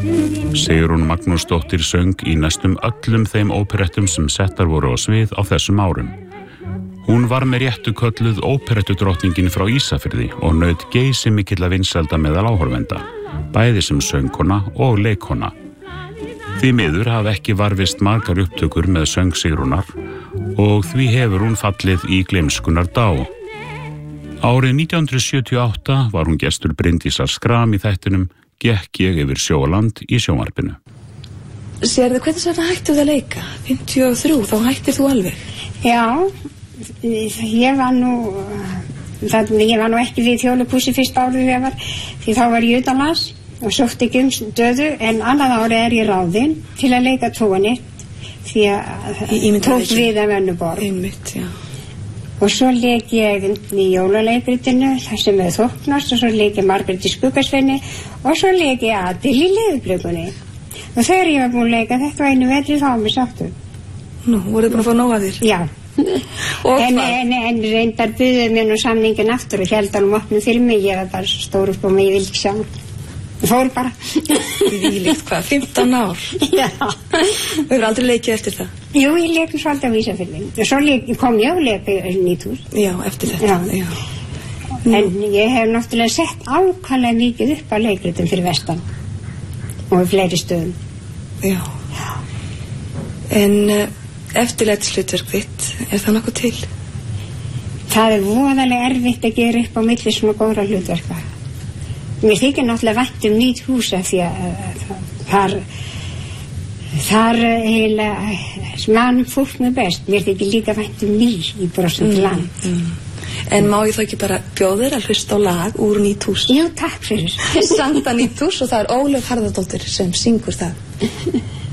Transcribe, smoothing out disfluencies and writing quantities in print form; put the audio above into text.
Sigrún Magnúsdóttir söng í næstum öllum þeim óperettum sem settar voru á svið á þessum árum. Hún var með réttu kölluð óperettudrottningin frá Ísafirði og naut geysimikilla vinsælda meðal áhorfenda, bæði sem söngkona og leikkona. Því miður hafa ekki varðist margar upptökur með söng Sigrúnar og því hefur hún fallið í gleymskunnar dá. Árið 1978 var hún gestur Bryndísar Skram í þættinum Gekk ég yfir sjó og land í sjónvarpinu. Sérðu, hvernig þetta hættu að leika? 53, þá hættir þú alveg. Já, ég var nú ekki við Þjóðleikhúsið fyrst árið ég var, því þá var ég utanlands og sótti ekki stöðu, en annað árið ég ráðin til að leika Tónett, því að tók við af Önnuborg. Einmitt, já. Og svo leik ég í jólaleikritinu, þar sem við þóknast, og svo leik ég Margrét í Skuggasveini, og svo leik ég Adil í Leðurblökunni. Og þegar ég var búin að leika þetta einu vetri, þá var mér sáttur. Nú, voruð búin að fá nóg að þér? Já. En reyndar buðuð mér nú samningin aftur og held hann opnum fyrir mig, ég var bara stór upp og mig, ég vildi ekki sjá. Ég fór bara. Vílíkt, hvað, 15 ár? Já. Þú hefur aldrei leikið eftir það? Jú, ég leikum svolítið á Ísafirði. Og svo kom ég og leik Nýtús. Já, eftir þetta. Já. En ég hef náttúrulega sett ákvæmlega mikið upp á leikritum fyrir vestan og fleiri stöðum. Já. En eftirlætishlutverk þitt, það nokkuð til? Það voðalega erfitt að gera upp á milli svona góðra hlutverka. Mér þykir náttúrulega vænt Nýthús af því að þar eiginlega manum fólk með best. Mér þykir líka vænt Ný í Brosandi land. En má ég þá ekki bara bjóða þér að hlusta á lag úr Nýthús? Jú, takk fyrir. Santa Nýthús, og það Ólöf Harðardóttir sem syngur það.